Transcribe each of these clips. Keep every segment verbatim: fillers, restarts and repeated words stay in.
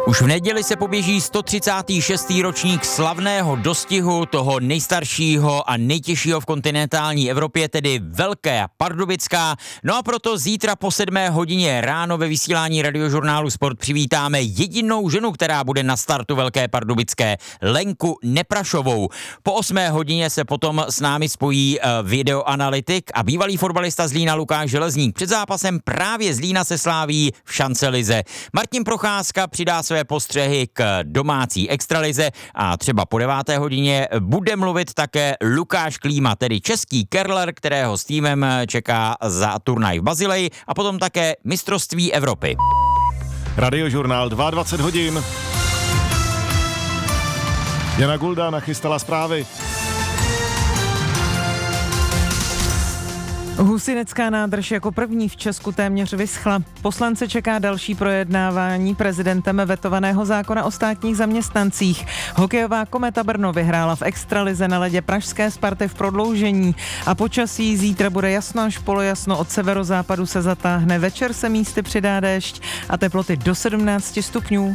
Už v neděli se poběží sto třicátý šestý ročník slavného dostihu toho nejstaršího a nejtěžšího v kontinentální Evropě, tedy Velké Pardubická. No a proto zítra po sedmé hodině ráno ve vysílání Radiožurnálu Sport přivítáme jedinou ženu, která bude na startu Velké Pardubické, Lenku Neprašovou. Po osmé hodině se potom s námi spojí videoanalytik a bývalý fotbalista Zlína Lukáš Železník. Před zápasem právě Zlína se sláví v šancelize. Martin Procházka přidá své postřehy k domácí extralize a třeba po deváté hodině bude mluvit také Lukáš Klíma, tedy český kerler, kterého s týmem čeká za turnaj v Basileji a potom také mistrovství Evropy. Radiožurnál dvacet dva hodin. Jana Gulda nachystala zprávy. Husinecká nádrž jako první v Česku téměř vyschla. Poslance čeká další projednávání prezidentem vetovaného zákona o státních zaměstnancích. Hokejová Kometa Brno vyhrála v extralize na ledě pražské Sparty v prodloužení. A počasí zítra bude jasno až polojasno, od severozápadu se zatáhne, večer se místy přidá déšť a teploty do sedmnáct stupňů.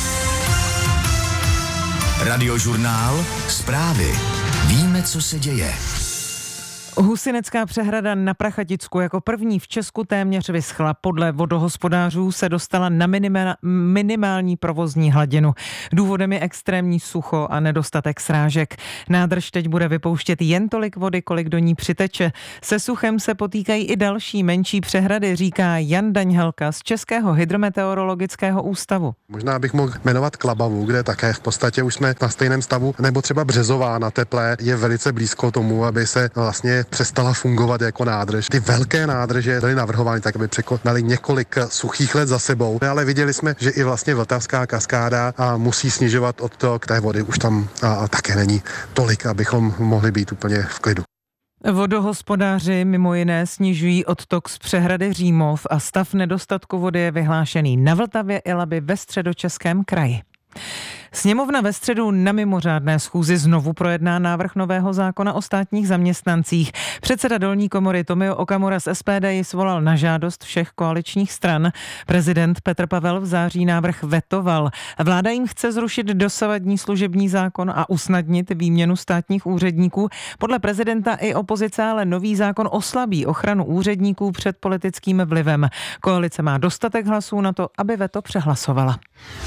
Radiožurnál Zprávy. Víme, co se děje. Husinecká přehrada na Prachaticku jako první v Česku téměř vyschla. Podle vodohospodářů se dostala na minima, minimální provozní hladinu. Důvodem je extrémní sucho a nedostatek srážek. Nádrž teď bude vypouštět jen tolik vody, kolik do ní přiteče. Se suchem se potýkají i další menší přehrady, říká Jan Daňhelka z Českého hydrometeorologického ústavu. Možná bych mohl jmenovat Klabavu, kde také v podstatě už jsme na stejném stavu, nebo třeba Březová na Teplé je velice blízko tomu, aby se vlastně přestala fungovat jako nádrž. Ty velké nádrže byly navrhovány tak, aby překonali několik suchých let za sebou, ale viděli jsme, že i vlastně Vltavská kaskáda a musí snižovat odtok té vody, už tam a, a také není tolik, abychom mohli být úplně v klidu. Vodohospodáři mimo jiné snižují odtok z přehrady Římov a stav nedostatku vody je vyhlášený na Vltavě i Labi ve Středočeském kraji. Sněmovna ve středu na mimořádné schůzi znovu projedná návrh nového zákona o státních zaměstnancích. Předseda dolní komory Tomio Okamura z S P D ji svolal na žádost všech koaličních stran. Prezident Petr Pavel v září návrh vetoval. Vláda jim chce zrušit dosavadní služební zákon a usnadnit výměnu státních úředníků. Podle prezidenta i opozice ale nový zákon oslabí ochranu úředníků před politickým vlivem. Koalice má dostatek hlasů na to, aby veto přehlasovala.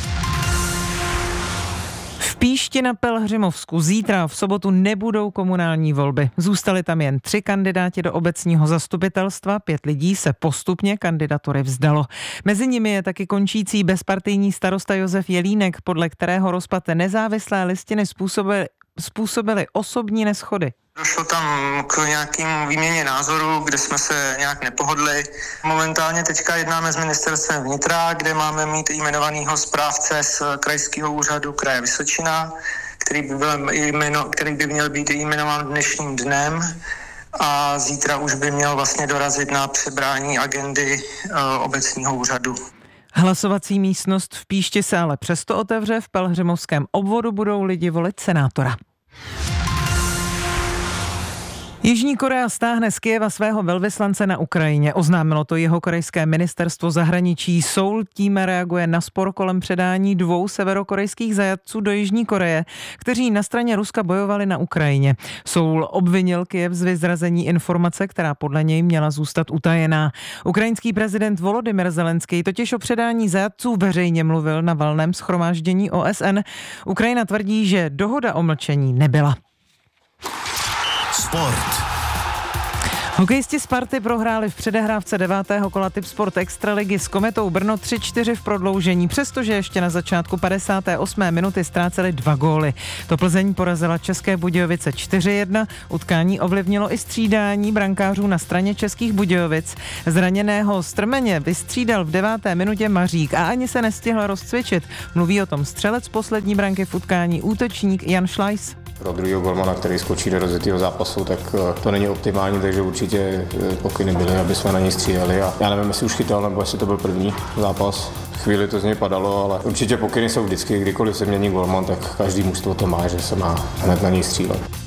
V Píšti na Pelhřimovsku zítra v sobotu nebudou komunální volby. Zůstali tam jen tři kandidáti do obecního zastupitelstva, pět lidí se postupně kandidatury vzdalo. Mezi nimi je taky končící bezpartijní starosta Josef Jelínek, podle kterého rozpad nezávislé listiny způsobily, způsobily osobní neshody. Došlo tam k nějakým výměně názorů, kde jsme se nějak nepohodli. Momentálně teďka jednáme s ministerstvem vnitra, kde máme mít jmenovanýho správce z krajského úřadu kraje Vysočina, který by, byl jmeno, který by měl být jmenován dnešním dnem a zítra už by měl vlastně dorazit na přebrání agendy uh, obecního úřadu. Hlasovací místnost v Píšti se ale přesto otevře, v Pelhřimovském obvodu budou lidi volit senátora. Jižní Korea stáhne z Kyjeva svého velvyslance na Ukrajině. Oznámilo to jeho korejské ministerstvo zahraničí. Seoul tím reaguje na spor kolem předání dvou severokorejských zajatců do Jižní Koreje, kteří na straně Ruska bojovali na Ukrajině. Seoul obvinil Kyjev z vyzrazení informace, která podle něj měla zůstat utajená. Ukrajinský prezident Volodymyr Zelenský totiž o předání zajatců veřejně mluvil na valném shromáždění O S N. Ukrajina tvrdí, že dohoda o mlčení nebyla. Sport. Hokejisti Sparty prohráli v předehrávce devátého kola Tipsport Extraligy s Kometou Brno tři čtyři v prodloužení, přestože ještě na začátku padesáté osmé minuty ztráceli dva góly. To Plzeň porazila České Budějovice čtyři jedna, utkání ovlivnilo i střídání brankářů na straně Českých Budějovic. Zraněného Strmeně vystřídal v deváté minutě Mařík a ani se nestihl rozcvičit. Mluví o tom střelec poslední branky v utkání, útočník Jan Šlajs. Pro druhého golmana, který skočí do rozjetého zápasu, tak to není optimální, takže určitě pokyny byly, aby jsme na něj střídali. A já nevím, jestli už chytal, nebo jestli to byl první zápas. Chvíli to z něj padalo, ale určitě pokyny jsou vždycky, kdykoliv se mění golman, tak každý mužstvo to má, že se má hned na něj střílet.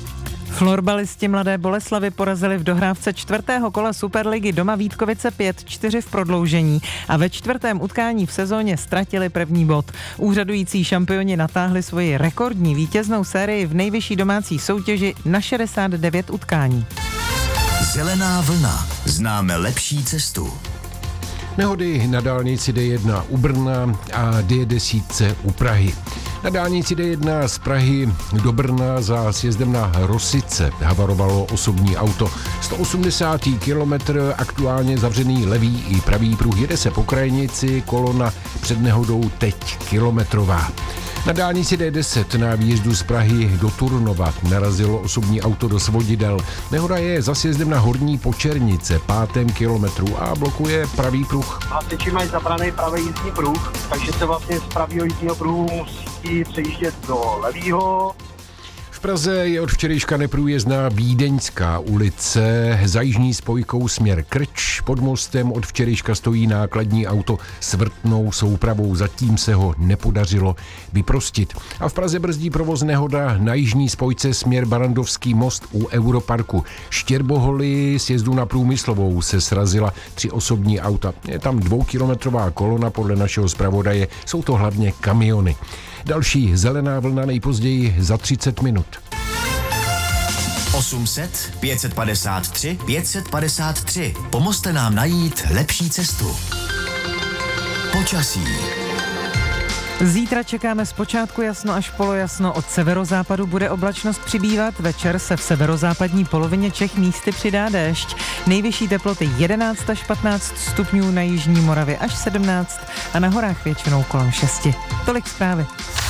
Florbalisti Mladé Boleslavi porazili v dohrávce čtvrtého kola Superligy doma Vítkovice pět čtyři v prodloužení a ve čtvrtém utkání v sezóně ztratili první bod. Úřadující šampioni natáhli svoji rekordní vítěznou sérii v nejvyšší domácí soutěži na šedesát devět utkání. Zelená vlna. Známe lepší cestu. Nehody na dálnici D jedna u Brna a D deset u Prahy. Na dálnici D jedna z Prahy do Brna za sjezdem na Rosice havarovalo osobní auto. sto osmdesátý kilometr, aktuálně zavřený levý i pravý pruh, jede se po krajnici, kolona před nehodou teď kilometrová. Na dálnici D deset na výjezdu z Prahy do Turnova narazilo osobní auto do svodidel. Nehoda je za sjezdem na Horní Počernice, pátém kilometru a blokuje pravý pruh. Hasiči mají zabraný pravý jízdní pruh, takže se vlastně z pravého jízdního pruhu musí přejíždět do levýho. V Praze je od včerejška neprůjezdná Vídeňská ulice za jižní spojkou směr Krč. Pod mostem od včerejška stojí nákladní auto s vrtnou soupravou, zatím se ho nepodařilo vyprostit. A v Praze brzdí provoz nehoda na jižní spojce směr Barandovský most u Europarku. Štěrboholy sjezdu na Průmyslovou se srazila tři osobní auta. Je tam dvoukilometrová kolona podle našeho zpravodaje, jsou to hlavně kamiony. Další zelená vlna nejpozději za třicet minut. osm set, pět set padesát tři, pět set padesát tři. Pomozte nám najít lepší cestu. Počasí. Zítra čekáme zpočátku jasno až polojasno, od severozápadu bude oblačnost přibývat, večer se v severozápadní polovině Čech místy přidá déšť. Nejvyšší teploty jedenáct až patnáct stupňů, na jižní Moravě až sedmnáct a na horách většinou kolem šesti. Tolik zprávy.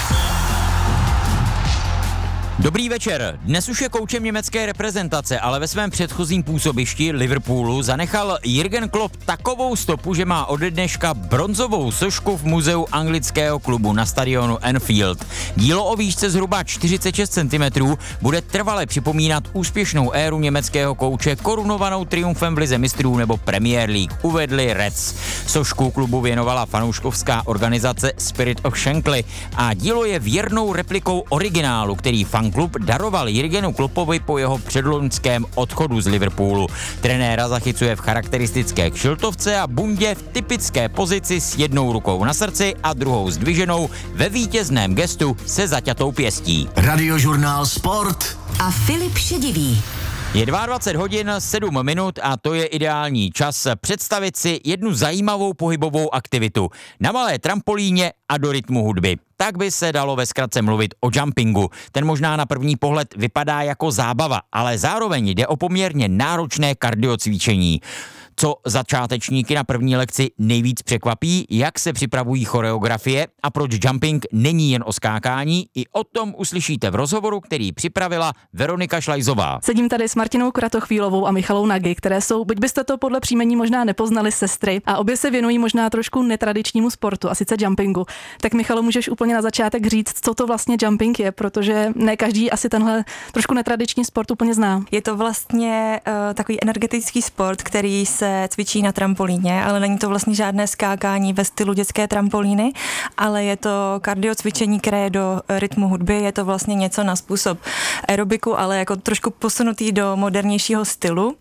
Dobrý večer. Dnes už je koučem německé reprezentace, ale ve svém předchozím působišti Liverpoolu zanechal Jürgen Klopp takovou stopu, že má ode dneška bronzovou sošku v muzeu anglického klubu na stadionu Anfield. Dílo o výšce zhruba čtyřicet šest centimetrů bude trvale připomínat úspěšnou éru německého kouče korunovanou triumfem v lize mistrů nebo Premier League, uvedli Reds. Sošku klubu věnovala fanouškovská organizace Spirit of Shankly a dílo je věrnou replikou originálu, který fanklub daroval Jürgenu Kloppovi po jeho předloňském odchodu z Liverpoolu. Trenéra zachycuje v charakteristické kšiltovce a bundě v typické pozici s jednou rukou na srdci a druhou zdviženou ve vítězném gestu se zaťatou pěstí. Radiožurnál Sport a Filip Šedivý. Je dvacet dva hodin sedm minut a to je ideální čas představit si jednu zajímavou pohybovou aktivitu na malé trampolíně a do rytmu hudby. Tak by se dalo ve zkratce mluvit o jumpingu. Ten možná na první pohled vypadá jako zábava, ale zároveň jde o poměrně náročné kardiocvičení. Co začátečníky na první lekci nejvíc překvapí, jak se připravují choreografie a proč jumping není jen o skákání, i o tom uslyšíte v rozhovoru, který připravila Veronika Šlajzová. Sedím tady s Martinou Kratochvílovou a Michalou Nagy, které jsou, byť byste to podle příjmení možná nepoznali, sestry a obě se věnují možná trošku netradičnímu sportu, a sice jumpingu. Tak Michalo, můžeš úplně na začátek říct, co to vlastně jumping je, protože ne každý asi tenhle trošku netradiční sport úplně zná. Je to vlastně uh, takový energetický sport, který se cvičí na trampolíně, ale není to vlastně žádné skákání ve stylu dětské trampolíny, ale je to kardiocvičení, které je do rytmu hudby, je to vlastně něco na způsob aerobiku, ale jako trošku posunutý do modernějšího stylu.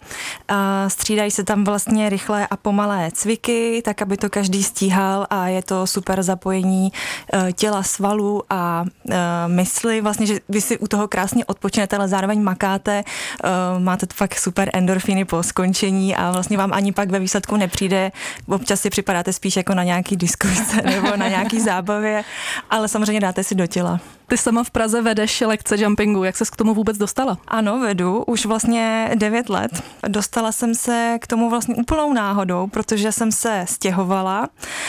A střídají se tam vlastně rychlé a pomalé cviky, tak aby to každý stíhal a je to super zapojení uh, těla, svalů a uh, mysli, vlastně, že vy si u toho krásně odpočinete, ale zároveň makáte, uh, máte fakt super endorfiny po skončení a vlastně vám ani pak ve výsledku nepřijde, občas si připadáte spíš jako na nějaký diskuse nebo na nějaký zábavě, ale samozřejmě dáte si do těla. Ty sama v Praze vedeš lekce jumpingu, jak ses k tomu vůbec dostala? Ano, vedu, už vlastně devět let. Dostala jsem se k tomu vlastně úplnou náhodou, protože jsem se stěhovala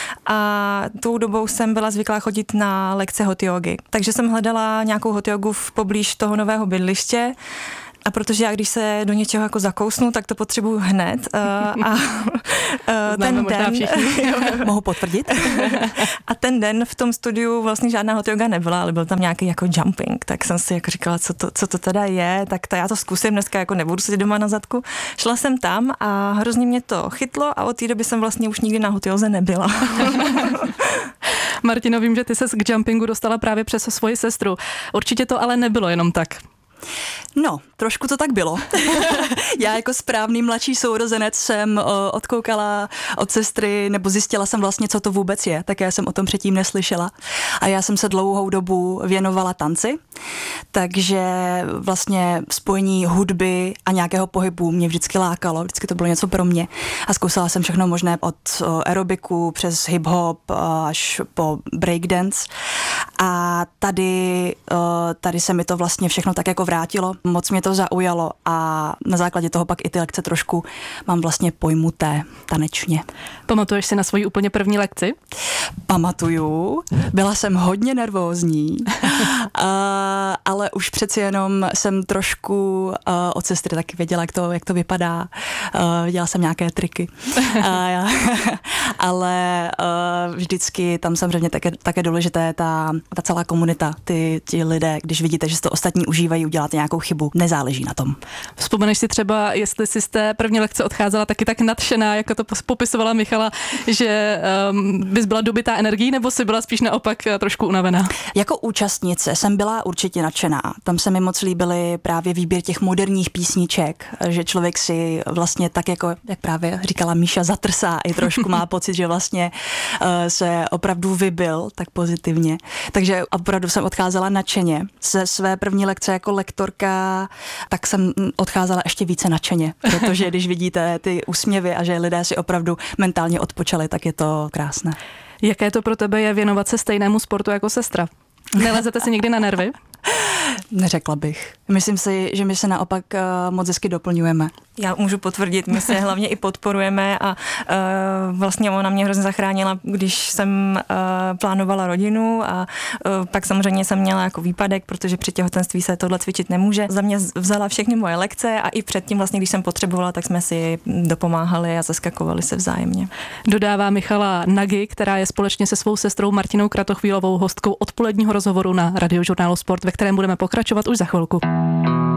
a tou dobou jsem byla zvyklá chodit na lekce hot jogy. Takže jsem hledala nějakou hot jogu v poblíž toho nového bydliště. A protože já, když se do něčeho jako zakousnu, tak to potřebuju hned. Uh, a uh, ten den... Mohu potvrdit. A ten den v tom studiu vlastně žádná hot yoga nebyla, ale byl tam nějaký jako jumping. Tak jsem si jako říkala, co to, co to teda je, tak to já to zkusím dneska, jako nebudu sedět doma na zadku. Šla jsem tam a hrozně mě to chytlo a od té doby jsem vlastně už nikdy na hot yoze nebyla. Martino, vím, že ty ses k jumpingu dostala právě přes svoji sestru. Určitě to ale nebylo jenom tak. No, trošku to tak bylo. Já jako správný mladší sourozenec jsem o, odkoukala od sestry, nebo zjistila jsem vlastně, co to vůbec je, tak já jsem o tom předtím neslyšela. A já jsem se dlouhou dobu věnovala tanci, takže vlastně spojení hudby a nějakého pohybu mě vždycky lákalo, vždycky to bylo něco pro mě. A zkousala jsem všechno možné od aerobiku přes hip-hop až po breakdance. A tady, tady se mi to vlastně všechno tak jako vrátilo. Moc mě to zaujalo a na základě toho pak i ty lekce trošku mám vlastně pojmuté tanečně. Pamatuješ si na svoji úplně první lekci? Pamatuju. Byla jsem hodně nervózní, a, ale už přeci jenom jsem trošku uh, od sestry taky věděla, jak to, jak to vypadá. Uh, viděla jsem nějaké triky. uh, ale uh, vždycky tam samozřejmě také, také důležité ta, ta celá komunita, ty, ti lidé, když vidíte, že si to ostatní užívají, uděláte nějakou chybu, nezáleží na tom. Vzpomeneš si třeba, jestli jsi z té první lekce odcházela taky tak nadšená, jako to popisovala Michala, že um, bys byla dobytá energií, nebo jsi byla spíš naopak trošku unavená? Jako účastnice jsem byla určitě nadšená. Tam se mi moc líbily právě výběr těch moderních písniček, že člověk si vlastně tak jako, jak právě říkala Míša, zatrsá i trošku, má pocit, že vlastně uh, se opravdu vybil tak pozitivně. Takže opravdu jsem odcházela nadšeně. Ze své první lekce jako lektorka, tak jsem odcházela ještě více nadšeně, protože když vidíte ty úsměvy a že lidé si opravdu mentálně odpočali, tak je to krásné. Jaké to pro tebe je věnovat se stejnému sportu jako sestra? Nelezete si někdy na nervy? Neřekla bych. Myslím si, že my se naopak uh, moc hezky doplňujeme. Já můžu potvrdit, my se hlavně i podporujeme a uh, vlastně ona mě hrozně zachránila, když jsem uh, plánovala rodinu a uh, pak samozřejmě jsem měla jako výpadek, protože při těhotenství se tohle cvičit nemůže. Za mě vzala všechny moje lekce a i předtím vlastně, když jsem potřebovala, tak jsme si dopomáhali a zaskakovali se vzájemně. Dodává Michala Nagy, která je společně se svou sestrou Martinou Kratochvílovou hostkou odpoledního rozhovoru na Radiožurnálu Sport, ve kterém budeme pokračovat už za chvilku.